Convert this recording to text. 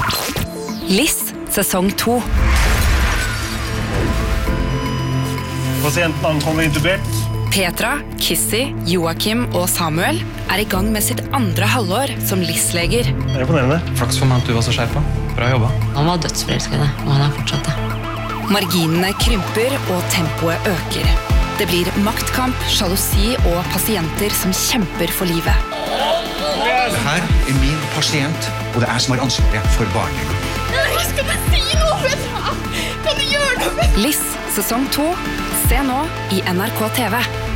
Liss, sesong 2. Pasienten ankommer intubert. Petra, Kissy, Joachim og Samuel I gang med sitt andre halvår som Liss-leger. Det imponerende. Flaks for meg at du var så skjerpa. Bra jobba. Han var dødsforelskende, og han fortsatt det. Marginene krymper og tempoet øker. Det blir maktkamp, sjalusi og pasienter som kjemper for livet. Det her min pasient, og det som har ansvaret for barnet. Skal du si noe, Petra? Kan du gjøre noe? Liss, sesong 2. Se nå I NRK TV.